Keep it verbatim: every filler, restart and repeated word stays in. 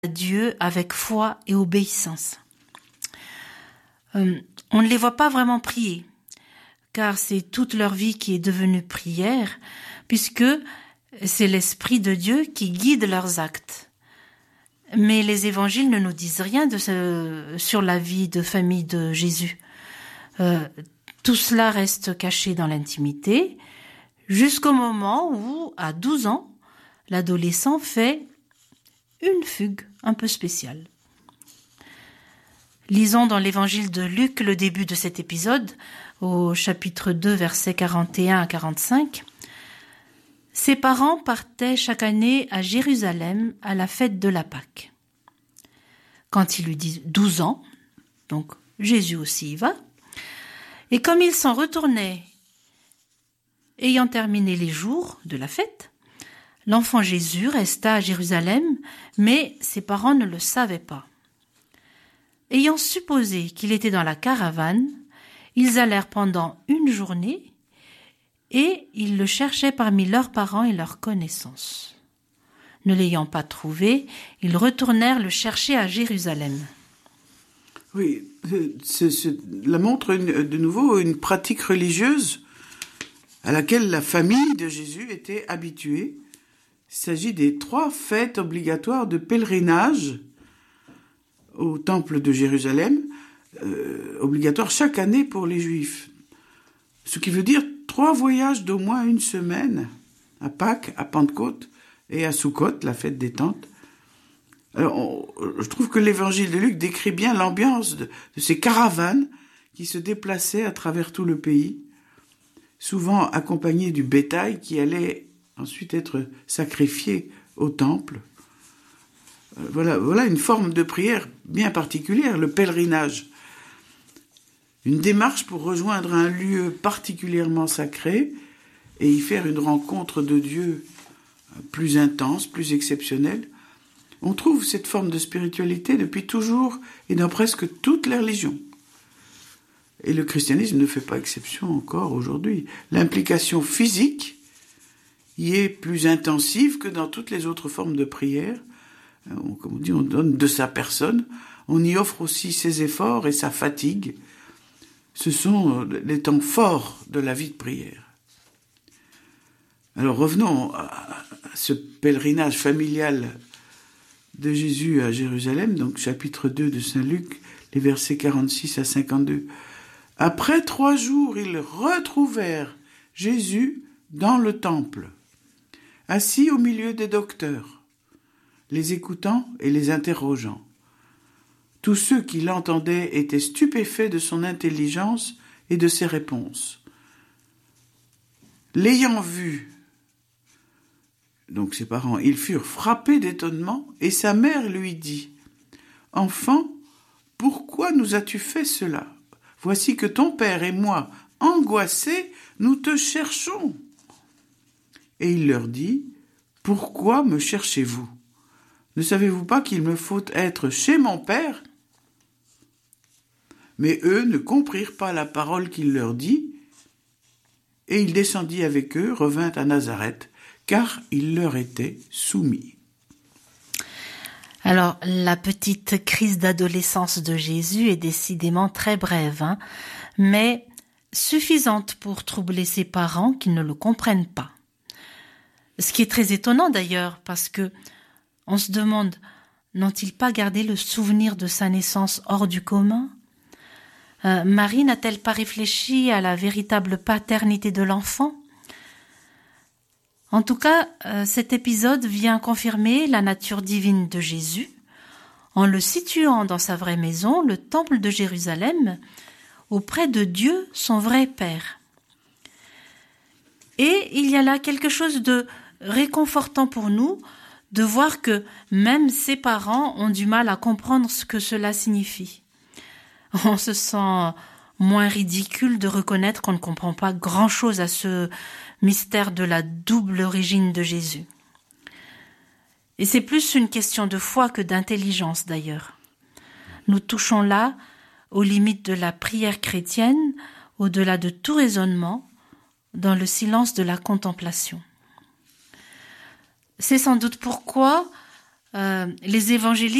à Dieu avec foi et obéissance. Euh, on ne les voit pas vraiment prier, car c'est toute leur vie qui est devenue prière, puisque c'est l'Esprit de Dieu qui guide leurs actes. Mais les évangiles ne nous disent rien de ce, sur la vie de famille de Jésus. Euh, tout cela reste caché dans l'intimité, jusqu'au moment où, à douze ans, l'adolescent fait une fugue un peu spéciale. Lisons dans l'évangile de Luc le début de cet épisode, au chapitre deux, versets quarante et un à quarante-cinq. Ses parents partaient chaque année à Jérusalem à la fête de la Pâque. Quand il eut douze ans, donc Jésus aussi y va, et comme il s'en retournait, ayant terminé les jours de la fête, l'enfant Jésus resta à Jérusalem, mais ses parents ne le savaient pas. Ayant supposé qu'il était dans la caravane, ils allèrent pendant une journée et ils le cherchaient parmi leurs parents et leurs connaissances. Ne l'ayant pas trouvé, ils retournèrent le chercher à Jérusalem. Oui, c'est, c'est, la montre une, de nouveau une pratique religieuse à laquelle la famille de Jésus était habituée. Il s'agit des trois fêtes obligatoires de pèlerinage au temple de Jérusalem, euh, obligatoires chaque année pour les Juifs. Ce qui veut dire trois voyages d'au moins une semaine, à Pâques, à Pentecôte et à Soukhot, la fête des tentes. Alors, on, je trouve que l'évangile de Luc décrit bien l'ambiance de, de ces caravanes qui se déplaçaient à travers tout le pays, souvent accompagnées du bétail qui allait ensuite être sacrifié au temple. Euh, voilà, voilà une forme de prière bien particulière, le pèlerinage. Une démarche pour rejoindre un lieu particulièrement sacré et y faire une rencontre de Dieu plus intense, plus exceptionnelle. On trouve cette forme de spiritualité depuis toujours et dans presque toutes les religions. Et le christianisme ne fait pas exception encore aujourd'hui. L'implication physique y est plus intensive que dans toutes les autres formes de prière. On, comme on dit, on donne de sa personne. On y offre aussi ses efforts et sa fatigue. Ce sont les temps forts de la vie de prière. Alors revenons à ce pèlerinage familial de Jésus à Jérusalem, donc chapitre deux de Saint Luc, les versets quarante-six à cinquante-deux. Après trois jours, ils retrouvèrent Jésus dans le temple, assis au milieu des docteurs, les écoutant et les interrogeant. Tous ceux qui l'entendaient étaient stupéfaits de son intelligence et de ses réponses. L'ayant vu, donc ses parents, ils furent frappés d'étonnement, et sa mère lui dit : « Enfant, pourquoi nous as-tu fait cela ? Voici que ton père et moi, angoissés, nous te cherchons. » Et il leur dit : « Pourquoi me cherchez-vous ? Ne savez-vous pas qu'il me faut être chez mon père ? » Mais eux ne comprirent pas la parole qu'il leur dit, et il descendit avec eux, revint à Nazareth, car il leur était soumis. Alors, la petite crise d'adolescence de Jésus est décidément très brève, hein, mais suffisante pour troubler ses parents qui ne le comprennent pas. Ce qui est très étonnant d'ailleurs, parce que on se demande, n'ont-ils pas gardé le souvenir de sa naissance hors du commun ? euh, Marie n'a-t-elle pas réfléchi à la véritable paternité de l'enfant ? En tout cas, euh, cet épisode vient confirmer la nature divine de Jésus en le situant dans sa vraie maison, le temple de Jérusalem, auprès de Dieu, son vrai Père. Et il y a là quelque chose de réconfortant pour nous, de voir que même ses parents ont du mal à comprendre ce que cela signifie. On se sent moins ridicule de reconnaître qu'on ne comprend pas grand-chose à ce mystère de la double origine de Jésus. Et c'est plus une question de foi que d'intelligence d'ailleurs. Nous touchons là aux limites de la prière chrétienne, au-delà de tout raisonnement, dans le silence de la contemplation. C'est sans doute pourquoi euh, les évangélistes